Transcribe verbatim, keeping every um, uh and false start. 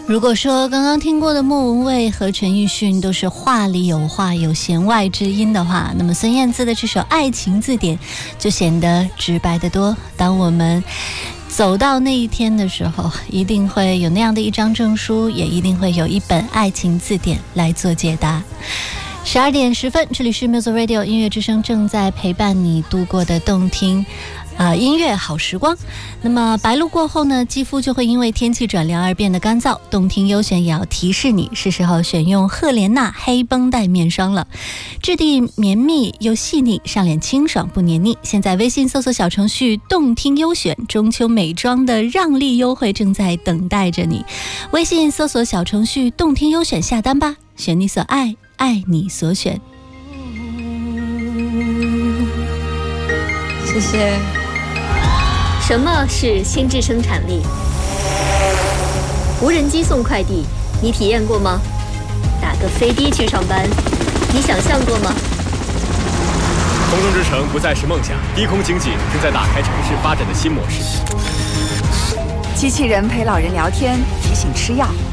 如果说刚刚听过的莫文蔚和陈奕迅都是话里有话有弦外之音的话，那么孙燕姿的这首《爱情字典》就显得直白得多。当我们走到那一天的时候，一定会有那样的一张证书，也一定会有一本爱情字典来做解答。十二点十分，这里是 Music Radio 音乐之声，正在陪伴你度过的动听呃，音乐好时光。那么白露过后呢，肌肤就会因为天气转凉而变得干燥，动听优选也要提示你，是时候选用赫莲娜黑绷带面霜了。质地绵密又细腻，上脸清爽不黏腻。现在微信搜索小程序动听优选，中秋美妆的让利优惠正在等待着你。微信搜索小程序动听优选下单吧，选你所爱，爱你所选。 谢谢。 什么是心智生产力？无人机送快递，你体验过吗？打个飞的去上班，你想象过吗？ 空中之城不再是梦想，低空经济正在打开城市发展的新模式。 机器人陪老人聊天，提醒吃药。